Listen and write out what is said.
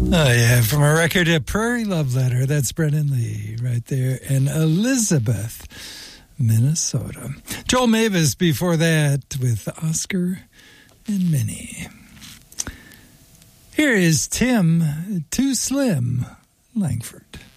Oh, yeah, from a record, A Prairie Love Letter. That's Brennan Lee right there. And Elizabeth, Minnesota. Joel Mavis before that with Oscar and Minnie. Here is Tim Too Slim Langford.